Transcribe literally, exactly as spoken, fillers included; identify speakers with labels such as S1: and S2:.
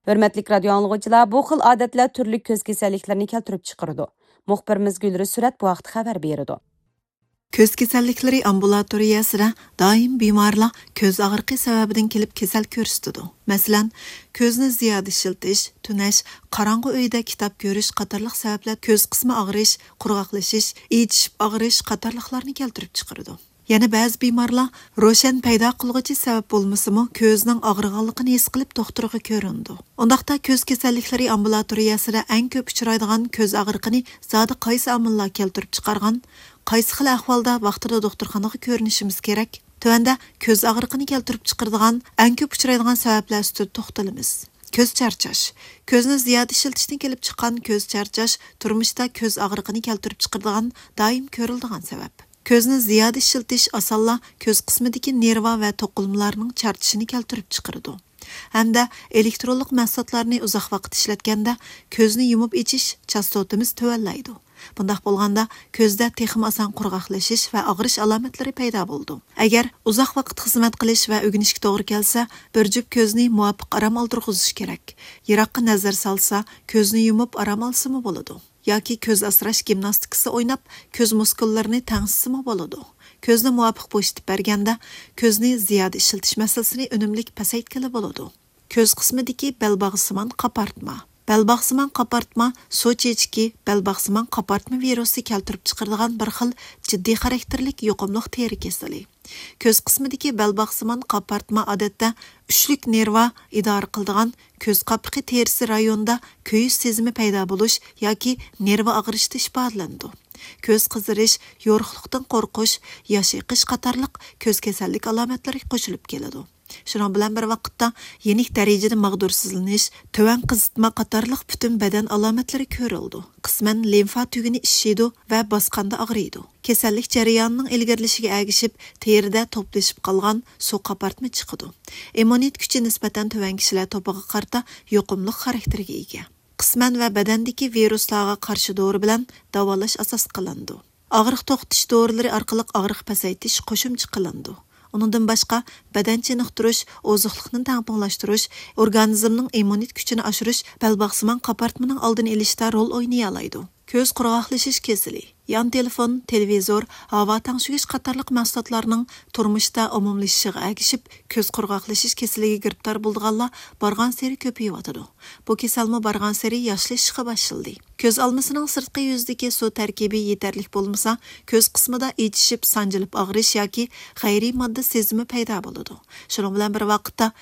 S1: Hörmətlik radio anlıqçılar, bu xil adətlər türlü köz kasalliklərini keltirib chiqaradi. Muxbirimiz Gülri Surat bu vaqt xabar berdi.
S2: Көз кеселlikleri ambulatoriyasida doim bemorlar ko'z og'riqi sababidan kelib kasal ko'rsatadi. Masalan, ko'zni ziyoda shiltish, tunash, qorong'u uyda kitob ko'rish qatorliq sabablar ko'z qismi og'rish, qurg'oqlashish, ichishib og'rish qatorliqlarni keltirib chiqaradi. Yana ba'zi bemorlar ro'shan paydo qilg'uchi sabab bo'lmasa-mu, ko'zning og'riganligini his qilib doktorga ko'rindi. Undaqda ko'z kasalliklari ambulatoriyasida eng ko'p uchraydigan ko'z og'riqini zodi qaysi omillar keltirib chiqargan, qaysi xil ahvolda vaqtida doktorxonaga ko'rinishimiz kerak? Tövəndə ko'z og'riqini keltirib chiqaradigan eng ko'p uchraydigan sabablar ustida to'xtalamiz. Ko'z charchash. Ko'zni ziyoda shiltishdan kelib chiqqan ko'z charchash turmushda ko'z og'riqini keltirib chiqaradigan doim ko'riladigan sabab. Ko'zni ziyoda shiltish osonla ko'z qismidagi nerva va to'qilmalarning charchishini keltirib chiqaradi. Hamda elektronlik mahsulotlarni uzoq vaqt ishlatganda ko'zni yumib ichish chastotimiz tuvallaydi. Bundaq bo'lganda ko'zda texim oson qurg'oqlashish va og'rish alomatlari paydo bo'ldi. Agar uzoq vaqt xizmat qilish va o'ginishga to'g'ri kelsa, bir jup ko'zni muvofiq aram oldirg'izish kerak. Yiroqqa nazar solsa, ko'zni yumib aram olsimi bo'ladi. Yoki ko'z asrash gimnastikasi o'ynab, ko'z muskullarini tangsimi bo'ladi. Ko'zni muvofiq bo'shitib berganda, ko'zni ziyoda ishiltish masalasini unumlik pasaytkili bo'ladi. Ko'z qismidagi belbog'simon qapartma. Belbog'simon qapartma suv chechki belbog'simon qapartma virusi keltirib chiqaradigan bir xil jiddiy xarakterlik yuqumli teri kasali. Ko'z qismidagi belbog'simon qapartma odatda uchlik nerva idora qiladigan ko'z qapiqi terisi rayonida ko'yish sezimi paydo bo'lish yoki nerva og'rishda ifodalanadi. Ko'z qizirish, yo'riqlikdan qo'rqish, yosh yiqish qatorliq ko'z kasallik alomatlari qo'shilib keladi. Şunun bilan bir vaqtda yenik darajada mag'dursizlanish, tövan qizitma qatorliq butun badan alomatlari ko'rildi. Qisman limfa tuguni ishshiydi va bosqanda og'riydi. Kasallik jarayonining ilgarilishiga ergishib, terida to'plashib qolgan suv qapartma chiqadi. Immunit kuchi nisbatan tövan kishilar to'piga qarta yuqumli xarakterga ega. Qisman va badandagi viruslarga qarshi dori bilan davolash asos qilindi. Og'riq to'xtatish dorilari orqali og'riq pasaytish qo'shimcha qilindi. Onundan başqa badan chiniqtirish, oziqlikni tamponglashtirish, organizmning immunit kuchini oshirish belbog'simon qapartmaning oldini olishda rol o'ynay oladi. Ko'z qurg'oqlashish kasali, yon telefon, televizor, havo tangshigish qatorliq mahsulotlarning turmushda umumlashishiga ergishib, ko'z qurg'oqlashish kasaliga giribtor bo'lganlar borgan sari ko'payib. Bu kasalma borgan sari yoshlanishga boshladi. Ko'z olmasining sirtqi yuzidagi suv tarkibi yetarli bo'lmasa, ko'z qismida ichishib, sanjilib og'rish yoki g'ayriy modda sezimi paydo bo'ladi. Shuning bilan bir vaqtda